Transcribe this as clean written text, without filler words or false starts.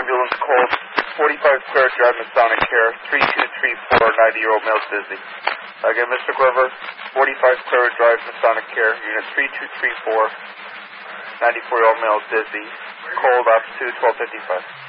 ambulance called 45 Clare Drive, Masonic Care, 3234, 90-year-old male dizzy. Again, Mr. Glover, 45 Clare Drive, Masonic Care, unit 3234, 94-year-old male dizzy. Cold altitude 1255.